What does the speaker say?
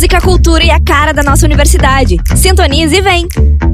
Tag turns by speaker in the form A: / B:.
A: música, cultura e a cara da nossa universidade. Sintonize e vem!